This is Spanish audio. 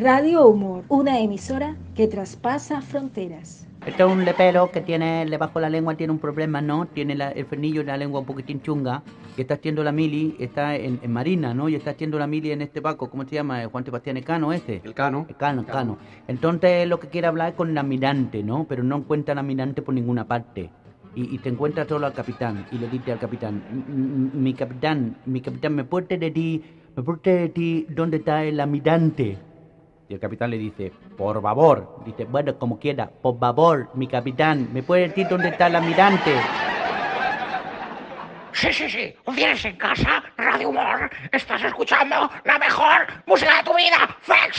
Radio Humor, una emisora que traspasa fronteras. Este es un lepero que tiene, debajo de la lengua tiene un problema, ¿no? Tiene el frenillo en la lengua un poquitín chunga, que está haciendo la mili, está en Marina, ¿no? Y está haciendo la mili en este Paco, ¿cómo se llama? Juan Sebastián Elcano, este. El Cano. Cano. Entonces lo que quiere hablar es con la mirante, ¿no? Pero no encuentra la mirante por ninguna parte. Y te encuentra solo al capitán, y le dice al capitán, mi capitán, ¿me puede decir dónde está el almirante? Y el capitán le dice, por favor. Dice, bueno, como quiera, por favor, mi capitán, ¿me puede decir dónde está el almirante? Sí. ¿Vienes en casa? Radio Humor. Estás escuchando la mejor música de tu vida. ¡Fex!